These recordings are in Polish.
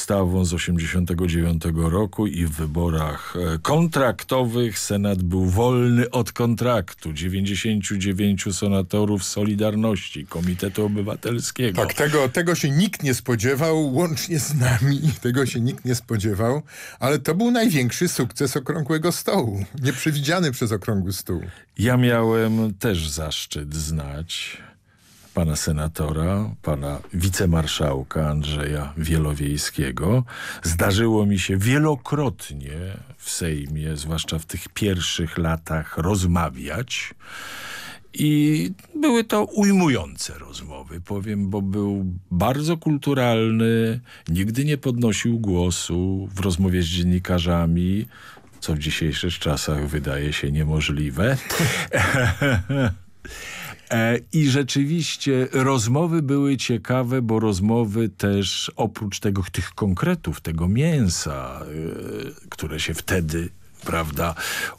ustawą z 1989 roku i w wyborach kontraktowych Senat był wolny od kontraktu. 99 senatorów Solidarności, Komitetu Obywatelskiego. Tak, tego się nikt nie spodziewał, łącznie z nami. Tego się nikt nie spodziewał, ale to był największy sukces Okrągłego Stołu. Nieprzewidziany przez Okrągły Stół. Ja miałem też zaszczyt znać pana senatora, pana wicemarszałka Andrzeja Wielowiejskiego. Zdarzyło mi się wielokrotnie w Sejmie, zwłaszcza w tych pierwszych latach, rozmawiać. I były to ujmujące rozmowy, powiem, bo był bardzo kulturalny, nigdy nie podnosił głosu w rozmowie z dziennikarzami, co w dzisiejszych czasach wydaje się niemożliwe. I rzeczywiście rozmowy były ciekawe, bo rozmowy też oprócz tych konkretów, tego mięsa, które się wtedy, prawda,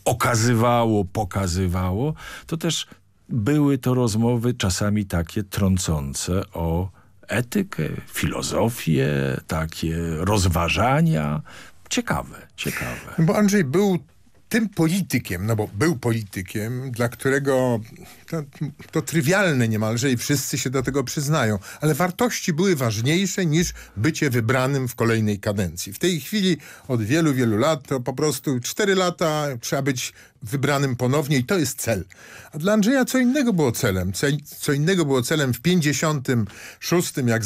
pokazywało, to też były to rozmowy czasami takie trącące o etykę, filozofię, takie rozważania. Ciekawe. Bo Andrzej był tym politykiem, no bo był politykiem, dla którego to trywialne niemalże i wszyscy się do tego przyznają, ale wartości były ważniejsze niż bycie wybranym w kolejnej kadencji. W tej chwili od wielu, wielu lat to po prostu 4 lata trzeba być wybranym ponownie i to jest cel. A dla Andrzeja co innego było celem. Co innego było celem w 56, jak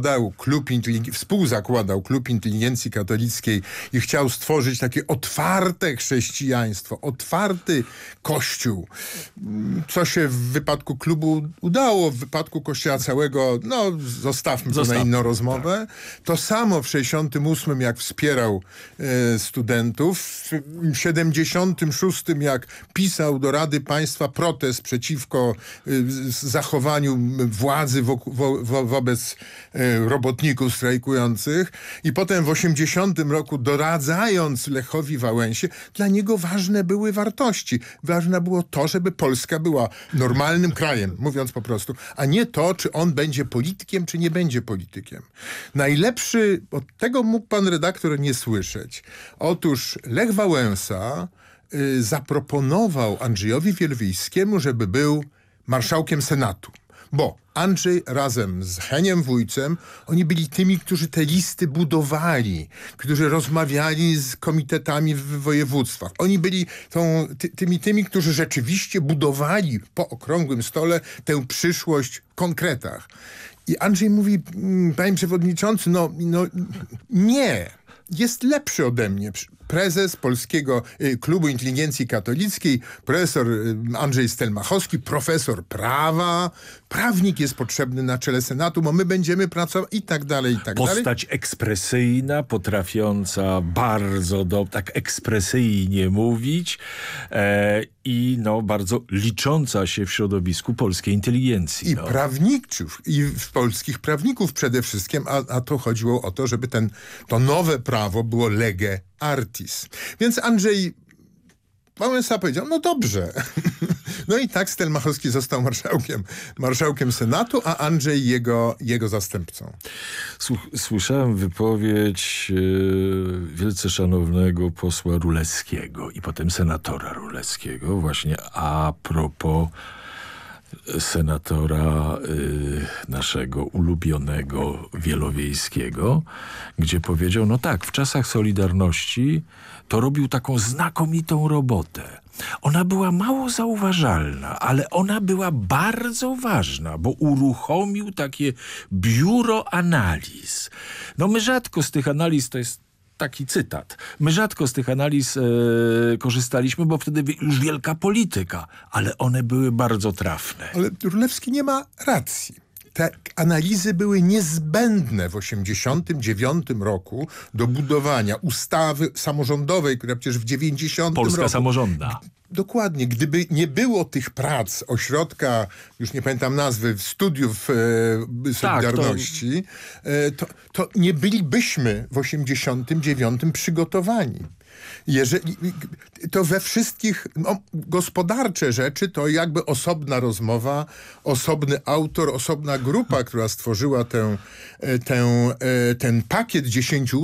współzakładał Klub Inteligencji Katolickiej i chciał stworzyć takie otwarte chrześcijaństwo, otwarty Kościół. Co się w wypadku klubu udało, w wypadku Kościoła całego, zostawmy to na inną rozmowę. Tak. To samo w 68, jak wspierał studentów, w 76 jak pisał do Rady Państwa protest przeciwko zachowaniu władzy wobec robotników strajkujących i potem w 80 roku doradzając Lechowi Wałęsie, dla niego ważne były wartości. Ważne było to, żeby Polska była normalnym krajem, mówiąc po prostu, a nie to, czy on będzie politykiem, czy nie będzie politykiem. Najlepszy, od tego mógł pan redaktor nie słyszeć. Otóż Lech Wałęsa zaproponował Andrzejowi Wielowiejskiemu, żeby był marszałkiem Senatu. Bo Andrzej razem z Heniem Wójcem, oni byli tymi, którzy te listy budowali, którzy rozmawiali z komitetami w województwach. Oni byli tymi, którzy rzeczywiście budowali po okrągłym stole tę przyszłość w konkretach. I Andrzej mówi, panie przewodniczący, nie, jest lepszy ode mnie. Prezes Polskiego Klubu Inteligencji Katolickiej, profesor Andrzej Stelmachowski, profesor prawa, prawnik jest potrzebny na czele Senatu, bo my będziemy pracować i tak dalej, Postać ekspresyjna, potrafiąca bardzo tak ekspresyjnie mówić i bardzo licząca się w środowisku polskiej inteligencji. I prawników, i polskich prawników przede wszystkim, a to chodziło o to, żeby to nowe prawo było lege artis. Więc Andrzej Wałęsa powiedział, no dobrze. No i tak Stelmachowski został marszałkiem Senatu, a Andrzej jego zastępcą. Słyszałem wypowiedź wielce szanownego posła Rulewskiego i potem senatora Rulewskiego właśnie a propos senatora naszego ulubionego Wielowiejskiego, gdzie powiedział, w czasach Solidarności to robił taką znakomitą robotę. Ona była mało zauważalna, ale ona była bardzo ważna, bo uruchomił takie biuro analiz. My rzadko z tych analiz, to jest taki cytat. My rzadko z tych analiz korzystaliśmy, bo wtedy już wielka polityka, ale one były bardzo trafne. Ale Rulewski nie ma racji. Te analizy były niezbędne w 1989 roku do budowania ustawy samorządowej, która przecież w 90 roku... Polska samorządna. Dokładnie. Gdyby nie było tych prac ośrodka, już nie pamiętam nazwy, studiów Solidarności, to nie bylibyśmy w 89 przygotowani. To we wszystkich gospodarcze rzeczy to jakby osobna rozmowa, osobny autor, osobna grupa, która stworzyła ten pakiet 10